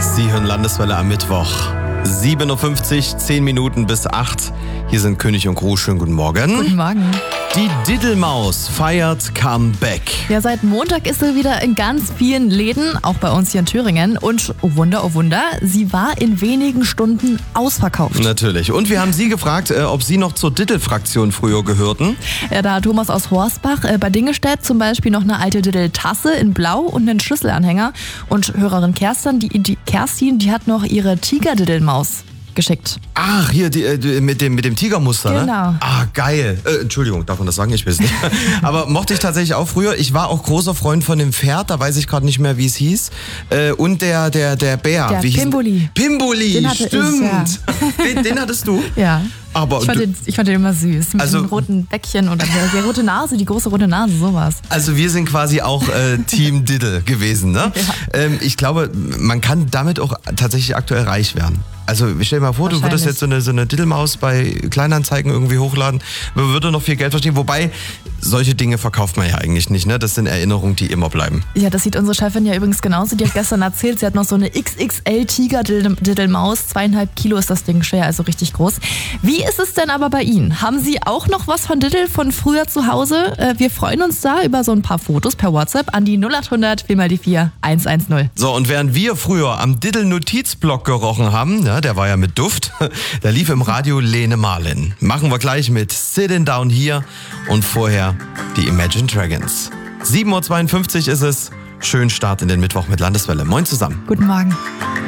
Sie hören Landeswelle am Mittwoch. 7.50 Uhr, 10 Minuten bis 8. Hier sind König und Gru. Schönen guten Morgen. Guten Morgen. Die Diddelmaus feiert Comeback. Ja, seit Montag ist sie wieder in ganz vielen Läden, auch bei uns hier in Thüringen. Und oh Wunder, sie war in wenigen Stunden ausverkauft. Natürlich. Und wir haben Sie gefragt, ob Sie noch zur Diddel-Fraktion früher gehörten. Ja, da hat Thomas aus Horstbach bei Dingestedt zum Beispiel noch eine alte Diddel-Tasse in Blau und einen Schlüsselanhänger. Und Hörerin Kerstin, die hat noch ihre Tiger-Diddelmaus geschickt. Ach, hier mit dem Tigermuster, Genau. ne? Ah, geil. Entschuldigung, darf man das sagen? Ich weiß nicht. Aber mochte ich tatsächlich auch früher. Ich war auch großer Freund von dem Pferd, da weiß ich gerade nicht mehr, wie es hieß. Und der Bär. Der Wie hieß Pimboli. Pimboli, Den hatte stimmt. ich, ja. Den hattest du? Ja. Aber Ich fand den immer süß. Mit dem roten Bäckchen und der rote Nase, die große rote Nase, sowas. Also wir sind quasi auch Team Diddle gewesen, ne? Ja. Ich glaube, man kann damit auch tatsächlich aktuell reich werden. Also stell dir mal vor, du würdest jetzt so eine Diddelmaus bei Kleinanzeigen irgendwie hochladen, man würde noch viel Geld verstehen. Wobei, solche Dinge verkauft man ja eigentlich nicht, ne? Das sind Erinnerungen, die immer bleiben. Ja, das sieht unsere Chefin ja übrigens genauso. Die hat gestern erzählt, sie hat noch so eine XXL Tiger-Diddelmaus. 2,5 Kilo ist das Ding schwer, also richtig groß. Wie ist es denn aber bei Ihnen? Haben Sie auch noch was von Diddel von früher zu Hause? Wir freuen uns da über so ein paar Fotos per WhatsApp an die 0800 4x4 110. So, und während wir früher am Diddle-Notizblock gerochen haben, ne, der war ja mit Duft, da lief im Radio Lene Marlin. Machen wir gleich mit Sitting Down Here und vorher die Imagine Dragons. 7.52 Uhr ist es. Schönen Start in den Mittwoch mit Landeswelle. Moin zusammen. Guten Morgen.